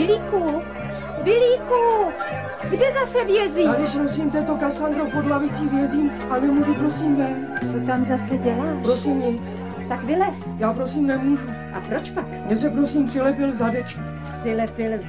Vilíku, kde zase vězíš? Tady prosím, této Kassandro, pod lavicí vězím a nemůžu prosím ven. Co tam zase děláš? Prosím nic. Tak vylez. Já prosím nemůžu. A proč pak? Mně se prosím přilepil zadeček. Přilepil